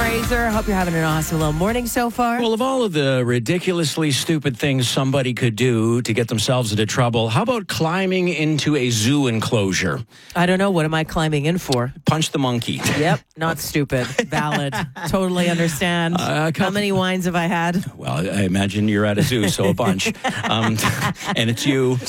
Fraser. Hope you're having an awesome little morning so far. Well, of all of the ridiculously stupid things somebody could do to get themselves into trouble, how about climbing into a zoo enclosure? I don't know. What am I climbing in for? Punch the monkey. Yep. Not stupid. Valid. Totally understand. How many wines have I had? Well, I imagine you're at a zoo, so a bunch. And it's you.